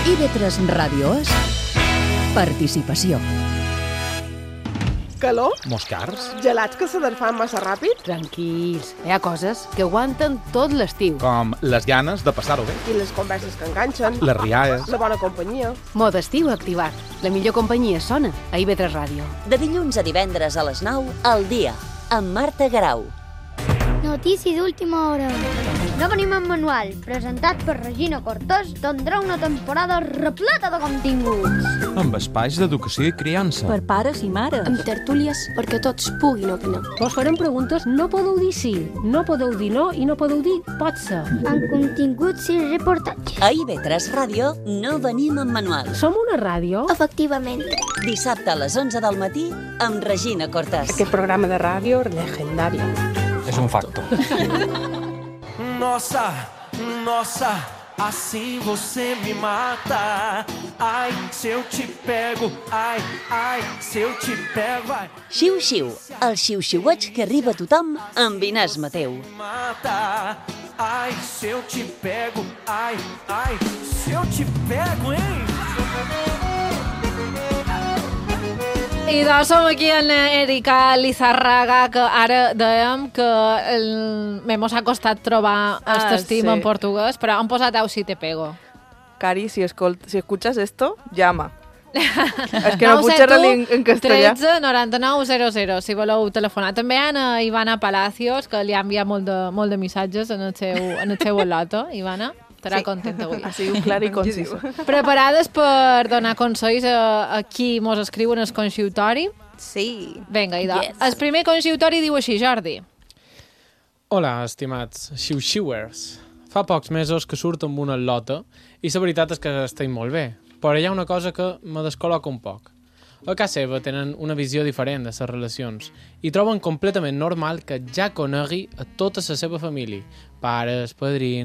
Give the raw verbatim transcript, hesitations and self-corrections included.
I V tres Ràdio és participació. Calor? Moscars? Gelats que se desfan massa ràpid? Tranquils, hi ha coses que aguanten tot l'estiu. Com les ganes de passar-ho bé. I les converses que enganxen? Les rialles. La bona companyia? Mode estiu activat. La millor companyia sona a I V tres Ràdio. De dilluns a divendres a les nou, al dia, amb Marta Garau. Notícia d'última hora. No venim en manual, presentat per Regina Cortés, tindrà una temporada repleta de continguts. Amb espais d'educació i criança. Per pares i mares. Amb tertúlies perquè tots puguin opinar. Vos farem preguntes, no podeu dir sí, no podeu dir no i no podeu dir pot ser. Amb continguts i reportatges. A I V tres Ràdio no venim en manual. Som una ràdio? Efectivament. Dissabte a les onze del matí amb Regina Cortés. Aquest programa de ràdio legendari. És un facto. Nossa, nossa, assim você me mata. Ai, se eu te pego, ai, ai, se eu te pego, ai. Xiu-xiu, el xiu-xiueig que arriba a tothom amb Inés Mateu. Mata, ai, se eu te pego, ai, ai, se eu te pego, hein? I doncs som aquí en Erika Lizarraga, que ara dèiem que m'hemos acostat trobar Ah, este estim sí. en portuguès, però han posat au si te pego. Cari, si, escolt si escuchas esto, llama. És que no nou puc set xerrar u en, en castellà. tretze noranta-nou zero zero, si voleu telefonar. També hi ha Ivana Palacios, que li ha enviat molt de, molt de missatges en el seu, en el seu loto. Ivana, estarà Sí. contenta avui. Ha sigut clar i concis. Preparades per donar consells a, a qui mos escriu en el consultori? Sí. Vinga, idò. Yes. El primer consultori diu així, Jordi. Hola, estimats xiu-xiuers. Fa pocs mesos que surto amb una lota i la veritat és que estic molt bé, però hi ha una cosa que me descol·loca un poc. A casa seva tenen una visió diferent de les relacions i troben completament normal que ja conegui a tota la seva família, pares, padrins,